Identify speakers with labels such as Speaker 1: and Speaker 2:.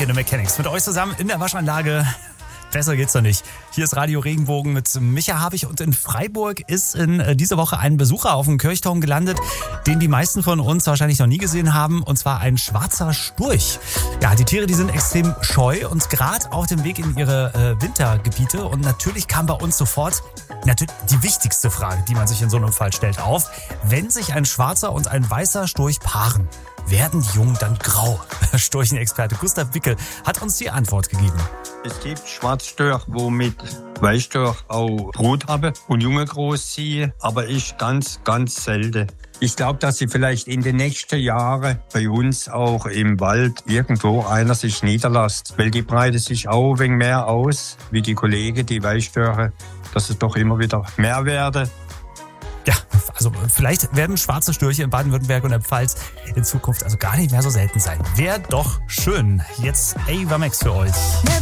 Speaker 1: Weekend in Mechanics. Mit euch zusammen in der Waschanlage. Besser geht's doch nicht. Hier ist Radio Regenbogen mit Micha Habich und in Freiburg ist in dieser Woche ein Besucher auf dem Kirchturm gelandet, den die meisten von uns wahrscheinlich noch nie gesehen haben, und zwar ein schwarzer Storch. Ja, die Tiere, die sind extrem scheu und gerade auf dem Weg in ihre Wintergebiete, und natürlich kam bei uns sofort die wichtigste Frage, die man sich in so einem Fall stellt, auf: Wenn sich ein schwarzer und ein weißer Storch paaren, werden die Jungen dann grau? Storchenexperte Gustav Wickel hat uns die Antwort gegeben.
Speaker 2: Es gibt Schwarzstörche, die mit Weißstörch auch Brut haben und Junge großziehen, aber ist ganz, ganz selten. Ich glaube, dass sie vielleicht in den nächsten Jahren bei uns auch im Wald irgendwo einer sich niederlässt, weil die breiten sich auch ein wenig mehr aus, wie die Kollegen, die Weißstörche, dass es doch immer wieder mehr werden.
Speaker 1: Ja, also vielleicht werden schwarze Störche in Baden-Württemberg und der Pfalz in Zukunft also gar nicht mehr so selten sein. Wäre doch schön. Jetzt Ava Max für euch.